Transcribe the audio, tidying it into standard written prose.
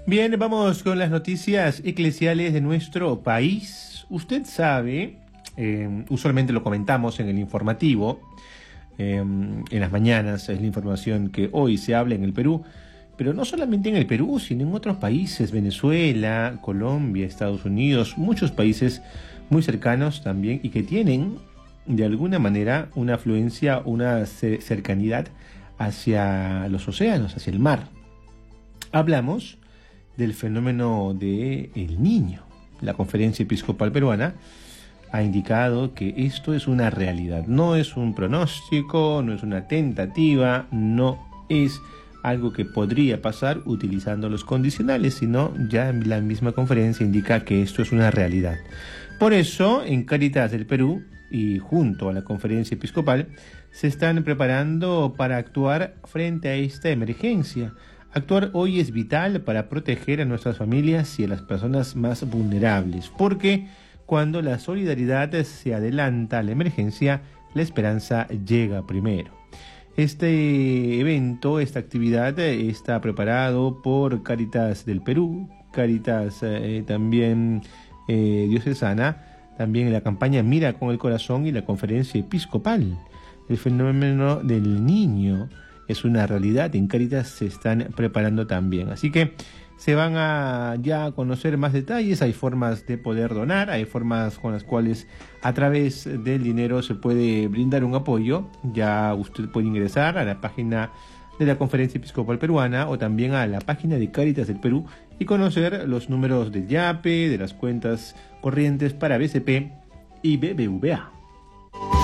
Bien, vamos con las noticias eclesiales de nuestro país. Usted sabe, usualmente lo comentamos en el informativo, en las mañanas, es la información que hoy se habla en el Perú, pero no solamente en el Perú, sino en otros países, Venezuela, Colombia, Estados Unidos, muchos países muy cercanos también y que tienen de alguna manera una afluencia, una cercanidad hacia los océanos, hacia el mar. Hablamos del fenómeno de El Niño. La Conferencia Episcopal Peruana ha indicado que esto es una realidad, no es un pronóstico, no es una tentativa, no es algo que podría pasar utilizando los condicionales, sino ya la misma conferencia indica que esto es una realidad. Por eso, en Cáritas del Perú y junto a la Conferencia Episcopal, se están preparando para actuar frente a esta emergencia. Actuar hoy es vital para proteger a nuestras familias y a las personas más vulnerables, porque cuando la solidaridad se adelanta a la emergencia, la esperanza llega primero. Este evento, esta actividad está preparado por Cáritas del Perú, Cáritas también diocesana, también la campaña Mira con el Corazón y la Conferencia Episcopal. El fenómeno del niño es una realidad, en Cáritas se están preparando también. Así que se van a ya conocer más detalles, hay formas de poder donar, hay formas con las cuales a través del dinero se puede brindar un apoyo. Ya usted puede ingresar a la página de la Conferencia Episcopal Peruana o también a la página de Cáritas del Perú y conocer los números del YAPE, de las cuentas corrientes para BCP y BBVA.